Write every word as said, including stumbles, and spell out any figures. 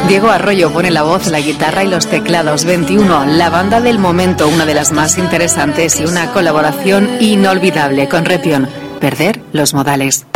Diego Arroyo pone la voz, la guitarra y los teclados. veintiuno, la banda del momento, una de las más interesantes y una colaboración inolvidable con Repión. Perder los modales.